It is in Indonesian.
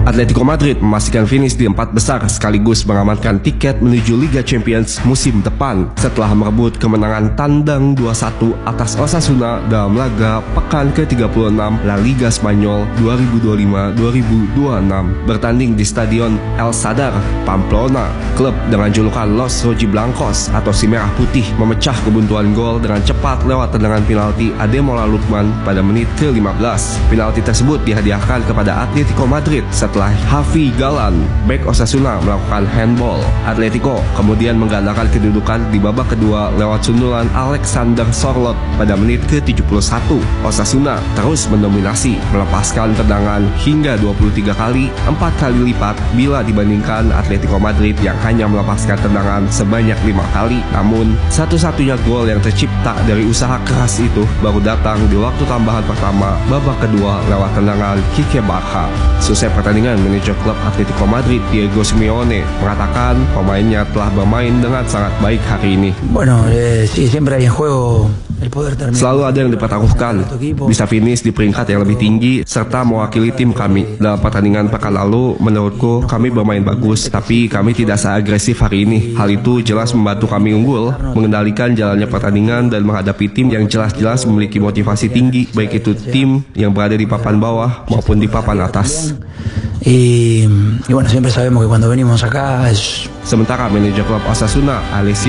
Atletico Madrid memastikan finish di 4 besar sekaligus mengamankan tiket menuju Liga Champions musim depan setelah merebut kemenangan tandang 2-1 atas Osasuna dalam laga pekan ke-36 La Liga Spanyol 2025-2026 bertanding di Stadion El Sadar, Pamplona. Klub dengan julukan Los Rojiblancos atau si merah putih memecah kebuntuan gol dengan cepat lewat tendangan penalti Ademola Lookman pada menit ke-15. Penalti tersebut dihadiahkan kepada Atletico Madrid setelah Javi Galan, bek Osasuna, melakukan handball. Atletico kemudian menggandakan kedudukan di babak kedua lewat sundulan Alexander Sorloth pada menit ke-71. Osasuna terus mendominasi, melepaskan tendangan hingga 23 kali, 4 kali lipat bila dibandingkan Atletico Madrid yang hanya melepaskan tendangan sebanyak 5 kali. Namun, satu-satunya gol yang tercipta dari usaha keras itu baru datang di waktu tambahan pertama babak kedua lewat tendangan Kike Barja. Selesai pertandingan, manajer klub Atletico Madrid Diego Simeone mengatakan pemainnya telah bermain dengan sangat baik hari ini. Selalu ada yang dipertaruhkan, bisa finish di peringkat yang lebih tinggi serta mewakili tim kami. Dalam pertandingan pekan lalu, menurutku kami bermain bagus, tapi kami tidak seagresif hari ini. Hal itu jelas membantu kami unggul, mengendalikan jalannya pertandingan dan menghadapi tim yang jelas-jelas memiliki motivasi tinggi, baik itu tim yang berada di papan bawah maupun di papan atas. Y bueno, siempre sabemos que cuando venimos acá es... Sementara manajer klub Osasuna, Alessio